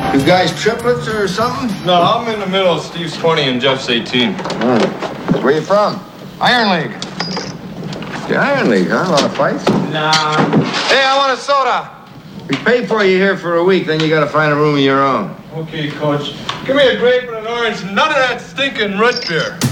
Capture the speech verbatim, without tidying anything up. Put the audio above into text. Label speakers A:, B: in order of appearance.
A: You guys triplets or something?
B: No, I'm in the middle. Steve's twenty and Jeff's eighteen.
A: Mm. Where you from?
B: Iron League.
A: The Iron League, huh? A lot of fights?
B: Nah. Hey, I want a soda.
A: We pay for you here for a week, then you gotta find a room of your own.
B: Okay, Coach. Give me a grape and an orange. None of that stinking root beer.